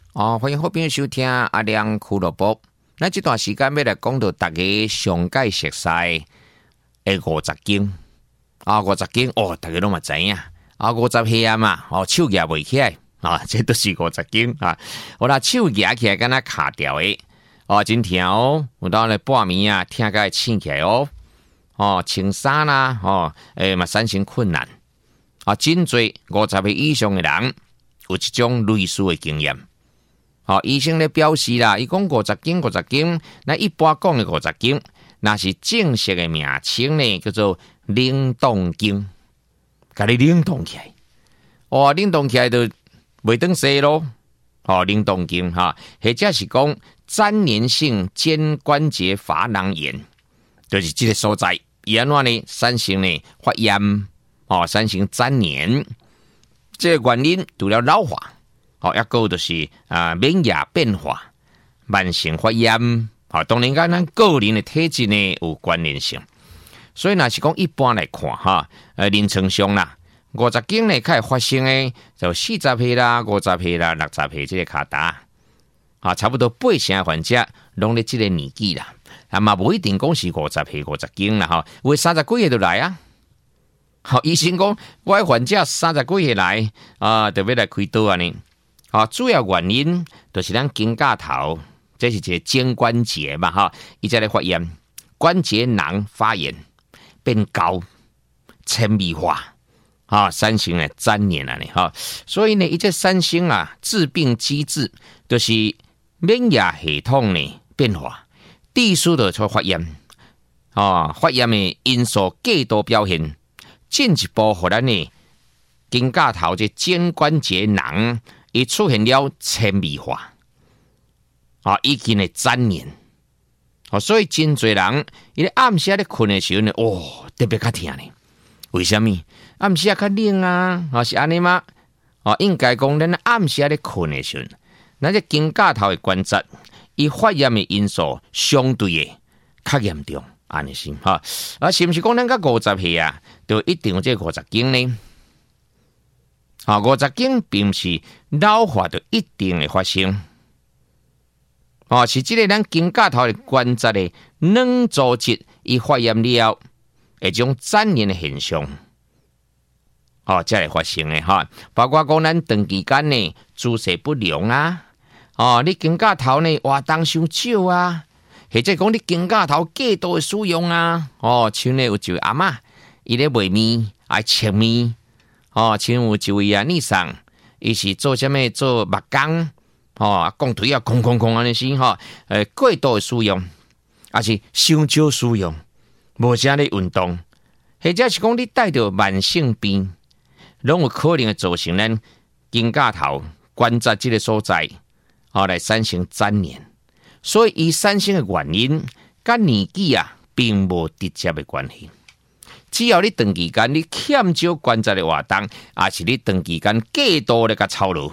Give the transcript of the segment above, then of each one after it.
欢迎好朋友收听阿亮俱乐部。咱这段时间要来讲到大家上界熟悉的50经50经大家都嘛知影50岁嘛手举袂起来这都是50经好啦，手举起来敢若卡掉的真疼有当咧半暝听甲醒起来穿衫啦嘛产生困难真多50岁以上的人有一种类似的经验。醫生咧表示啦，伊講50經，那一般講嘅50經，那是正式嘅名稱呢，叫做冷凍經，甲你冷凍起來，冷凍起來就袂當洗咯，冷凍經或者是講粘連性肩關節珐琅炎，就是這個所在，伊安怎呢產生呢發炎，產生粘連，這個原因除了老化。一個就是免疫變化、慢性發炎，當然跟咱個人的體質呢有關聯性。所以若是講一般來看臨床上啦，50經呢開始發生的就40歲啦、50歲啦、60歲這個卡達差不多80%的患者攏在這個年紀啦，嘛不一定講是50歲50經啦有30幾歲就來醫生講我的患者30幾歲來就要來開刀呢。主要原因就是咱肩胛頭，這是一個肩關節嘛伊在咧發炎，關節囊發炎變高、纖維化產生咧粘連啊所以呢，伊這產生致病機制就是免疫系統呢變化，致使到出發炎發炎的因素過度表現，進一步互咱呢肩胛頭這肩關節囊。伊出現了纖維化已經係粘連所以真多人伊咧暗時咧困的時候呢特別較疼呢。為什麼暗時較冷是安尼嗎應該講咱暗時咧困的時候，咱這肩胛頭的關節伊發炎的因素相對的較嚴重，安尼是是毋是講咱到50歲就一定有這50經呢？50經並不是老化就一定會發生是這個咱肩胛頭的關節的軟組織伊發炎了一種粘連的現象才會發生的包括講咱長期間呢姿勢不良你肩胛頭呢活動傷少或者講你肩胛頭過度的使用像呢有一位阿嬷伊咧賣麵愛切麵像有一位女生，伊是做什麼做木工鋼腿空安尼是過度的使用，還是傷少使用，無啥咧運動，或者是講你帶着慢性病，攏有可能會造成咱肩胛頭關節這個所在來產生粘連，所以伊產生的原因跟年紀並無直接的關係。只要你長期間你欠少關節的活動，還是你長期間過度的個操勞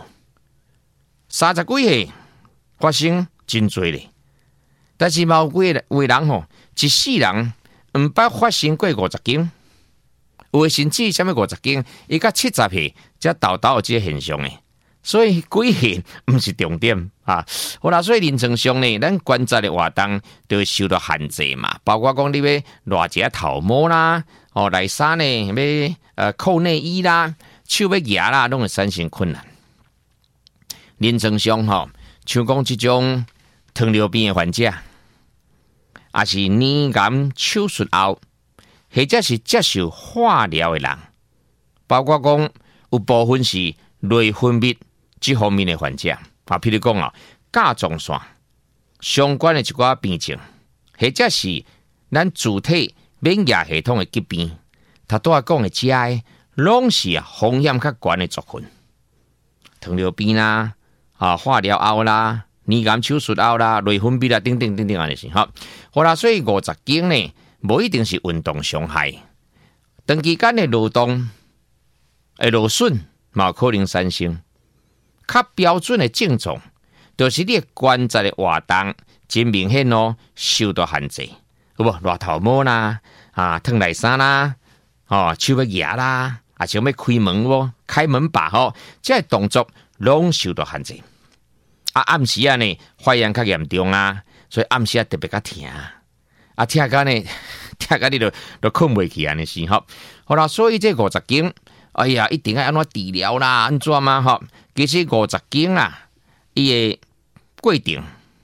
，30幾歲發生真多咧。但是某幾位人一世人唔捌發生過50經，有甚至什麼50經，伊到70歲才豆有這個現象誒。所以幾歲唔是重點好啦，所以臨床上呢，咱關節的活動就會受到限制嘛，包括講你要偌一個頭毛啦。內衫呢要扣內衣啦，手要夾啦，攏會產生困難。臨床上像講這種糖尿病的患者，也是乳癌手術後，或者是接受化療的人，包括講有部分是內分泌這方面的患者譬如講甲狀腺相關的一寡病症，或者是咱主體免疫系統的疾病，他都係講的這些，攏是風險較懸的族群，糖尿病啦，化療後啦，乳癌手術後啦，內分泌啦，等等等等安尼是好啦，所以50經呢，無一定是運動傷害，長期間的勞動會勞損，嘛可能產生。較標準的症狀，就是你的關節的活動真明顯受到限制。有無熱頭毛啦，燙內衫啦，手要夾啦，想要開門開門把這動作攏受到限制。 暗时啊呢，发炎较严重啊，所以暗时啊特别较疼疼到呢，疼到你都困袂去安尼是吼。好啦，所以这50斤，哎呀，一定要安怎治疗啦，安怎嘛吼？其实50斤啊，伊的过程，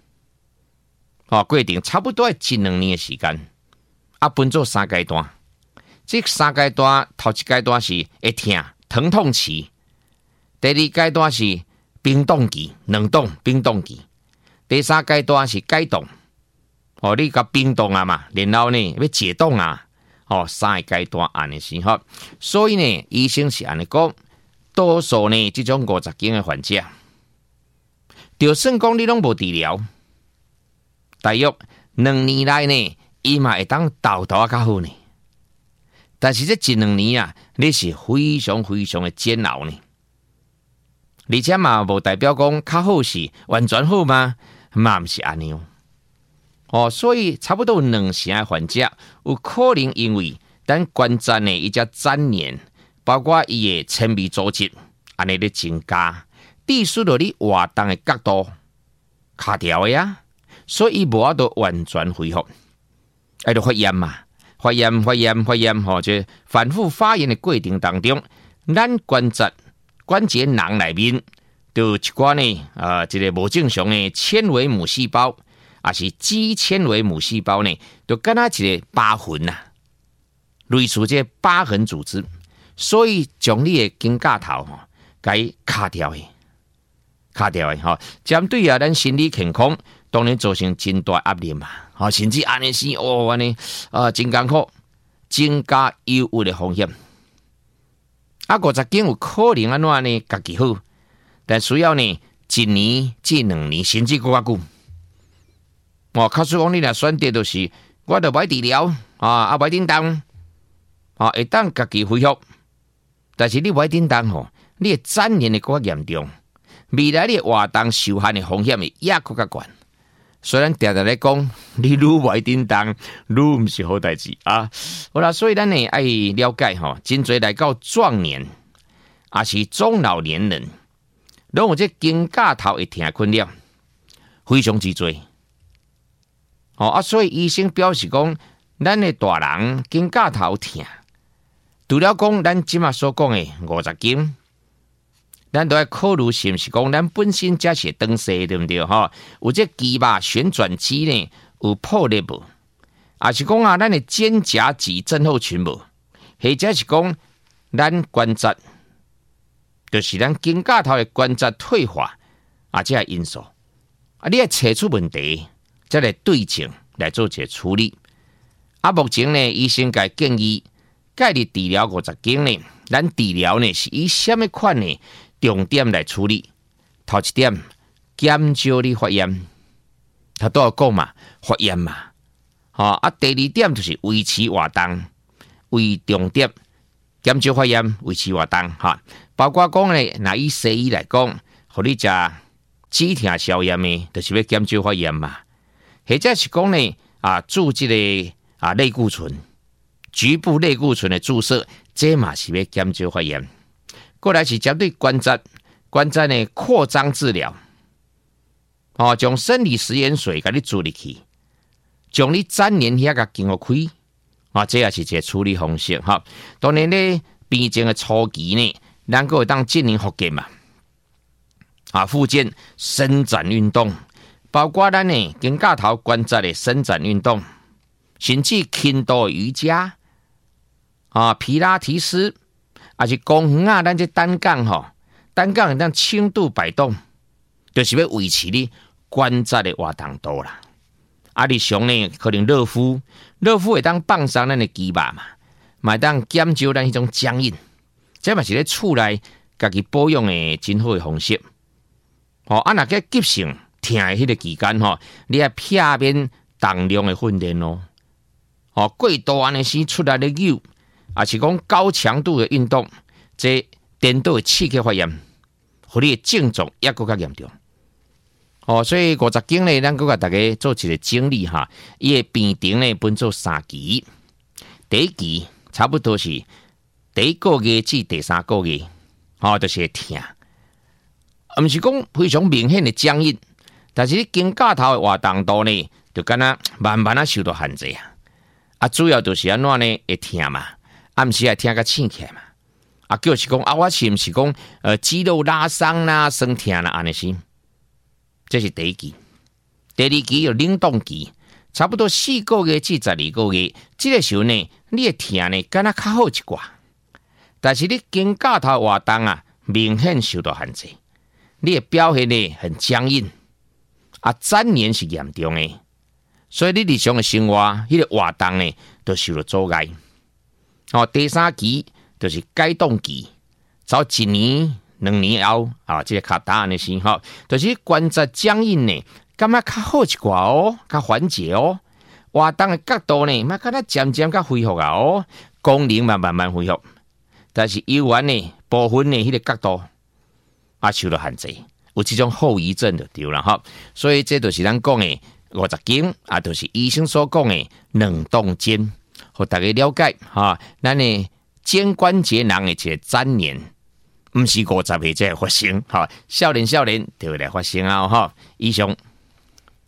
过程差不多要1-2年的时间，分做3阶段。这3阶段，头一阶段是会疼痛期，第二阶段是冰冻期，冷冻冰冻期，第3阶段是解冻。你甲冰冻啊嘛，然后呢要解冻啊，3个阶段安尼是吼。所以呢，医生是安尼讲，多数呢这种50斤的患者，就算讲你拢无治疗，大约2年内呢，伊嘛会当豆啊较好呢。但是这1-2年啊，你是非常非常的煎熬呢。而且嘛，无代表讲较好是完全好吗？嘛毋是安尼所以差不多2成的患者有可能因为咱关节呢伊只粘连，包括伊的纤维组织安尼咧增加，致使到你活动的角度卡掉的啊，所以伊无法度完全恢复，就发炎嘛，发炎就反复发炎的过程当中，咱关节囊内面就有一寡呢这个无正常的纤维母细胞。也是肌纤维母细胞呢，就跟它一个疤痕呐，类似这疤痕组织，所以将你的肩胛头该卡掉的针对咱心理健康，当然造成真大压力嘛，甚至安尼是安尼真艰苦，增加忧郁的风险。50斤有可能安怎呢？家己好，但需要呢1年至2年，甚至更加久。假使讲你若选择就是我就不治疗不叮当会当家己恢复，但是你不叮当你的粘连会更加严重，未来你的活动受限的风险也更加高。虽然常常咧讲，你愈不叮当，愈不是好代志啊。好啦，所以咱呢爱了解真侪来到壮年，也是中老年人，拢有这肩胛头会疼困扰，非常之多。所以医生表示讲，咱的大人肩胛头疼，除了讲咱即马所讲的50斤，咱都要考虑是不是讲咱本身才是长势，对不对？有这肌肉旋转肌呢有破裂无？还是讲咱的肩胛肌症候群无？或者是讲咱关节，就是咱肩胛头的关节退化这个因素你要找出问题。再来对症来做一个处理。目前呢，医生建议，你治疗50斤呢，咱治疗呢是以什么款呢重点来处理？头一点，减少你发炎，他都要讲嘛，发炎嘛。第二点就是维持活动，为重点，减少发炎，维持活动包括讲呢，那以西医来讲，互你食止疼消炎的，就是要减少发炎嘛。或者是讲呢注这个类固醇，局部类固醇的注射，这嘛是要减少发炎。过来是针对关节呢扩张治疗，将生理食盐水给你注入去，将你粘连遐个经过开，这也是一个处理方式当然呢，病情的初期呢，咱个会当进行复健嘛，复健伸展运动。包括咱呢肩胛头关节的伸展运动，甚至轻度瑜伽皮拉提斯，还是公园咱这单杠单杠当轻度摆动，就是要维持你关节的活动度啦。你上呢可能热敷会当放松咱的肌肉嘛，会当减少咱迄种僵硬，这嘛是咧厝内家己保养的真好的方式。若个急性疼的迄个期间你要避免重量的训练过度安尼时出来的扭，也是讲高强度的运动，这颠倒的刺激发炎，互你的症状也更加严重。所以50斤呢，咱甲大家做一个整理伊的病程呢分做3期，第一期差不多是第1个月至第3个月，就是疼。 毋是讲非常明显的僵硬，但是你肩胛头的活动度呢，就敢若慢慢啊受到限制啊。啊，主要就是安怎呢？会痛嘛，暗时也痛甲醒起来嘛。啊，就是讲啊，我是毋是讲肌肉拉伤啦、酸痛啦安尼是？这是第一期。第二期有冷冻期，差不多4个月至12个月，这个时候呢，你的痛呢，敢若较好一寡。但是你肩胛头活动啊，明显受到限制，你的表现呢很僵硬，啊，粘连是严重的，所以你日常的生活，迄个活动呢，都受到阻碍。哦，第3期就是解冻期，走1年、2年后啊，这个较大的时候，就是关节僵硬呢，感觉较好一寡哦，较缓解哦，活动的角度呢，嘛，敢若渐渐较恢复啊哦，功能嘛慢慢恢复。但是游玩呢部分呢迄个角度啊受到限制，有这种后遗症就对了哈。所以这就是咱讲的50斤啊，就是医生所讲的冷冻肩，互大家了解哈。咱的肩关节囊的这个粘连，不是50岁才会发生哈，少年就会来发生啊哈。以上。